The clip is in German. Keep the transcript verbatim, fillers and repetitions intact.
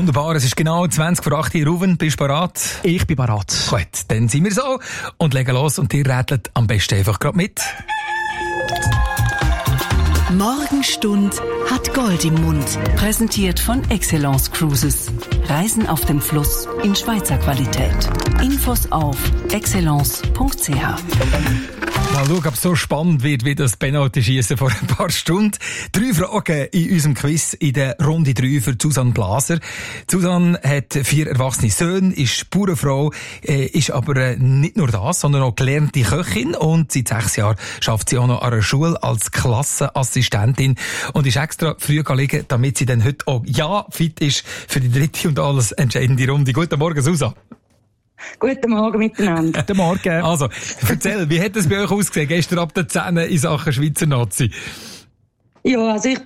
Wunderbar, es ist genau zwanzig vor acht Uhr. Ruven, bist du bereit? Ich bin bereit. Gut, dann sind wir so und legen los und ihr rätselt am besten einfach gerade mit. Morgenstund hat Gold im Mund. Präsentiert von Excellence Cruises. Reisen auf dem Fluss in Schweizer Qualität. Infos auf excellence punkt c h. Mal schauen, ob es so spannend wird wie das Penalty-Schiessen vor ein paar Stunden. Drei Fragen in unserem Quiz in der Runde drei für Susanne Blaser. Susanne hat vier erwachsene Söhne, ist Bauernfrau, äh, ist aber äh, nicht nur das, sondern auch gelernte Köchin und seit sechs Jahren arbeitet sie auch noch an einer Schule als Klassenassistentin und ist extra früh gelegen, damit sie dann heute auch ja fit ist für die dritte und alles entscheidende Runde. Guten Morgen, Susanne. Guten Morgen miteinander. Guten Morgen. Also, erzähl, wie hat es bei euch ausgesehen gestern ab der zehn in Sachen Schweizer Nazi? Ja, also ich